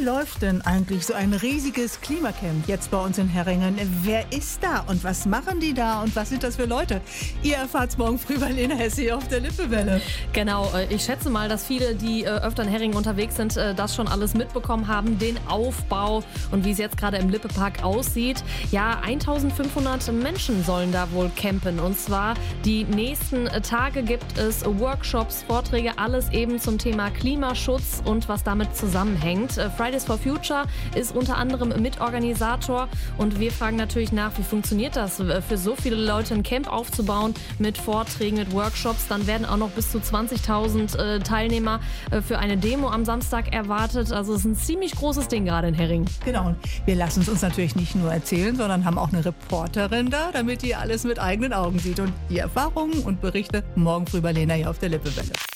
läuft denn eigentlich so ein riesiges Klimacamp jetzt bei uns in Herringen? Wer ist da und was machen die da und was sind das für Leute? Ihr erfahrt's morgen früh bei Lena Hesse hier auf der Lippewelle. Genau, ich schätze mal, dass viele, die öfter in Herringen unterwegs sind, das schon alles mitbekommen haben, den Aufbau und wie es jetzt gerade im Lippepark aussieht. Ja, 1500 Menschen sollen da wohl campen und zwar die nächsten Tage gibt es Workshops, Vorträge, alles eben zum Thema Klimaschutz und was damit zusammenhängt. Fridays for Future ist unter anderem Mitorganisator und wir fragen natürlich nach, wie funktioniert das, für so viele Leute ein Camp aufzubauen mit Vorträgen, mit Workshops. Dann werden auch noch bis zu 20.000 Teilnehmer für eine Demo am Samstag erwartet. Also es ist ein ziemlich großes Ding gerade in Herringen. Genau, und wir lassen es uns natürlich nicht nur erzählen, sondern haben auch eine Reporterin da, damit die alles mit eigenen Augen sieht. Und die Erfahrungen und Berichte morgen früh bei Lena hier auf der Lippewelle.